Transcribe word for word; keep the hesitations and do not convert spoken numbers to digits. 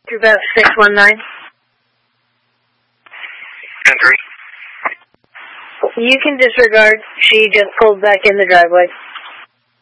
You're about six one nine. ten three. You can disregard. She just pulled back in the driveway.